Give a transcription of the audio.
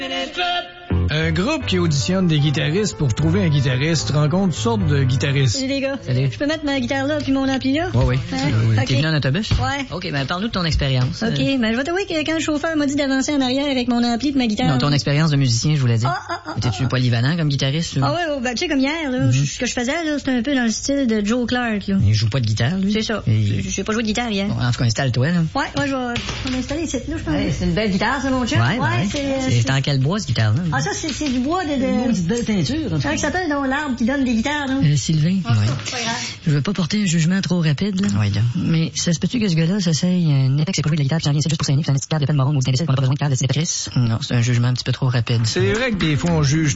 Un groupe qui auditionne des guitaristes pour trouver un guitariste rencontre toutes sortes de guitaristes. Salut les gars. Salut. Je peux mettre ma guitare là puis mon ampli là? Oui. Hein? T'es Okay. venu en autobus? Ouais. OK, ben parle-nous de ton expérience. OK, ben je vais t'avouer que quand le chauffeur m'a dit d'avancer en arrière avec mon ampli et ma guitare... Non, ton expérience de musicien, je voulais dire. T'es-tu polyvalent comme guitariste? Ah ouais, ben tu sais, comme hier, là, ce que je faisais, là, c'était un peu dans le style de Joe Clark, là. Il joue pas de guitare, lui? C'est ça. Et... Je sais pas jouer de guitare hier. Bon, en tout cas, installe-toi, là. Ouais, je vais m'installer ici, là, je pense. Hey, c'est une belle guitare, ça, mon chum. Ouais. C'est en quel bois, cette guitare-là? Ah, ça, c'est du bois de... Une petite belle teinture. Comment ça s'appelle, donc, l'arbre qui donne des guitares, là? Sylvain. Ah, Ouais. c'est pas grave. Je veux pas porter un jugement trop rapide, là. Oui, là. Mais ça se peut-tu que ce gars-là s'essaye un effet que c'est pas jouer de la guitare puis s'en vient ici juste pour saigner puis s'en est de peine marron ou d'imbécile qu'on a pas besoin de faire de cicatrice? Non, c'est un jugement un petit peu trop rapide. C'est vrai que des fois, on juge